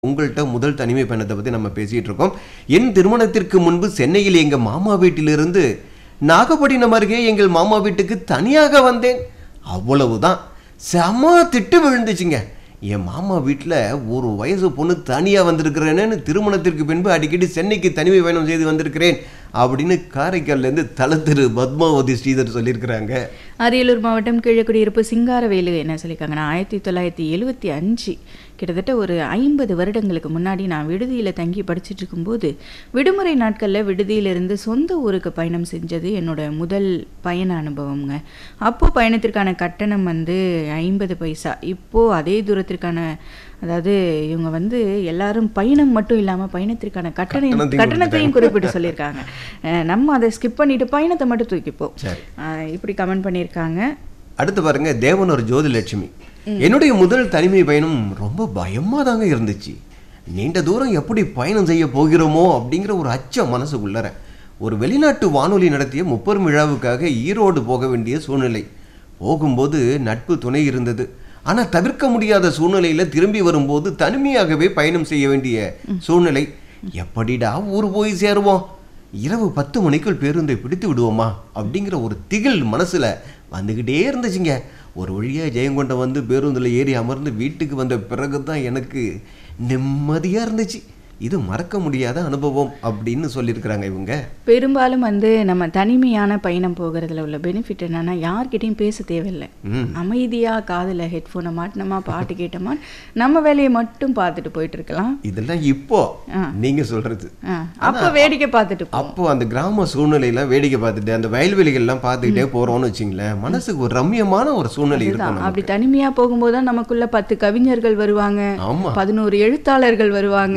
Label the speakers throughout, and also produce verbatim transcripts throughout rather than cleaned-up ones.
Speaker 1: உங்கள்ட்ட முதல் தனிமை பயணத்தை பத்தி நம்ம பேசிட்டு இருக்கோம். என் திருமணத்திற்கு முன்பு சென்னையில் எங்க மாமா வீட்டிலிருந்து நாகப்பட்டினம் அருகே எங்கள் மாமா வீட்டுக்கு தனியாக வந்தேன். அவ்வளவுதான். செம திட்டு விழுந்துச்சுங்க. என் மாமா வீட்டில் ஒரு வயசு பொண்ணு தனியாக வந்திருக்கிறேன்னு திருமணத்திற்கு பின்பு அடிக்கடி சென்னைக்கு தனிமை பயணம் செய்து வந்திருக்கிறேன் அப்படின்னு காரைக்கால்லேருந்து தலத்திரு பத்மாவதி ஸ்ரீதர் சொல்லியிருக்கிறாங்க.
Speaker 2: அரியலூர் மாவட்டம் கீழக்குடியிருப்பு சிங்காரவேலு என்ன சொல்லியிருக்காங்கன்னா, ஆயிரத்தி தொள்ளாயிரத்தி எழுபத்தி அஞ்சு கிட்டத்தட்ட ஒரு ஐம்பது வருடங்களுக்கு முன்னாடி நான் விடுதியில் தங்கி படிச்சுட்டு இருக்கும்போது விடுமுறை நாட்களில் விடுதியிலிருந்து சொந்த ஊருக்கு பயணம் செஞ்சது என்னோட முதல் பயண அனுபவம்ங்க. அப்போது பயணத்திற்கான கட்டணம் வந்து ஐம்பது பைசா. இப்போது அதே தூரத்திற்கான, அதாவது இவங்க வந்து எல்லாரும் பயணம் மட்டும் இல்லாமல் பயணத்திற்கான கட்டணம் கட்டணத்தையும் குறிப்பிட்டு சொல்லியிருக்காங்க. நம்ம அதை ஸ்கிப் பண்ணிட்டு பயணத்தை மட்டும் தூக்கிப்போம். இப்படி கமெண்ட் பண்ணியிருக்காங்க.
Speaker 1: அடுத்து பாருங்க, தேவனூர் ஜோதிலட்சுமி. என்னுடைய முதல் தனிமை பயணம் ரொம்ப பயமாக தாங்க இருந்துச்சு. நீண்ட தூரம் எப்படி பயணம் செய்ய போகிறோமோ அப்படிங்கிற ஒரு அச்சம் மனசுக்குள்ளற. ஒரு வெளிநாட்டு வானொலி நடத்திய முப்பெரும் விழாவுக்காக ஈரோடு போக வேண்டிய சூழ்நிலை. போகும்போது நட்பு துணை இருந்தது. ஆனால் தவிர்க்க முடியாத சூழ்நிலையில் திரும்பி வரும்போது தனிமையாகவே பயணம் செய்ய வேண்டிய சூழ்நிலை. எப்படிடா ஊர் போய் சேருவோம், இரவு பத்து மணிக்குள் பேருந்தை பிடித்து விடுவோமா அப்படிங்கிற ஒரு திகில் மனசில் வந்துக்கிட்டே இருந்துச்சுங்க. ஒரு வழியாக ஜெயங்கொண்டம் வந்து பேருந்தில் ஏறி அமர்ந்து வீட்டுக்கு வந்த பிறகு தான் எனக்கு நிம்மதியாக இருந்துச்சு. இது மறக்க முடியாத அனுபவம் அப்படின்னு சொல்லியிருக்கிறாங்க இவங்க.
Speaker 2: பெரும்பாலும் வந்து நம்ம தனிமையான பயணம் போகிறதுல உள்ள பெனிஃபிட் என்னன்னா, யார்கிட்டையும் பேச தேவையில்லை. அமைதியாக காதில் ஹெட்ஃபோனை மாட்டினோமா, பாட்டு கேட்டோமா, நம்ம வேலையை மட்டும் பார்த்துட்டு போயிட்டு இருக்கலாம்.
Speaker 1: இதெல்லாம் இப்போ நீங்க சொல்றது.
Speaker 2: அப்போ வேடிக்கை பார்த்துட்டு,
Speaker 1: அப்போ அந்த கிராம சூழ்நிலையெல்லாம் வேடிக்கை பார்த்துட்டு அந்த வயல்வெளிகள்லாம் பார்த்துக்கிட்டே போறோம்னு வச்சுங்களேன், மனசுக்கு ஒரு ரம்யமான ஒரு சூழ்நிலை இருக்கும்.
Speaker 2: அப்படி தனிமையா போகும்போது தான் நமக்குள்ள பத்து கவிஞர்கள் வருவாங்க, பதினோரு எழுத்தாளர்கள் வருவாங்க.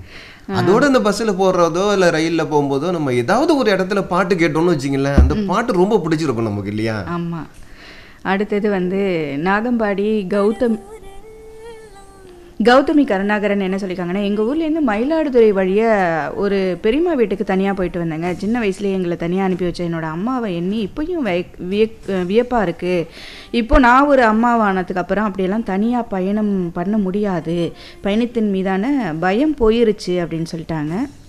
Speaker 1: அதோட இந்த பஸ்ஸில் போடுறதோ இல்லை ரயிலில் போகும்போதோ நம்ம ஏதாவது ஒரு இடத்துல பாட்டு கேட்டோம்னு வச்சிங்களேன், அந்த பாட்டு ரொம்ப பிடிச்சிருக்கும் நமக்கு இல்லையா?
Speaker 2: ஆமாம். அடுத்தது வந்து நாகம்பாடி கௌதம் கௌதமி கருணாகரன் என்ன சொல்லியிருக்காங்கன்னா, எங்கள் ஊர்லேருந்து மயிலாடுதுறை வழியாக ஒரு பெரியம்மா வீட்டுக்கு தனியாக போயிட்டு வந்தேங்க. சின்ன வயசுலேயே எங்களை தனியாக அனுப்பி வச்ச என்னோட அம்மாவை எண்ணி இப்போயும் வியக் வியப்பாக இருக்குது. இப்போ நான் ஒரு அம்மாவானதுக்கு அப்புறம் அப்படியெல்லாம் தனியாக பயணம் பண்ண முடியாது, பயணத்தின் மீதான பயம் போயிருச்சு அப்படின்னு சொல்லிட்டாங்க.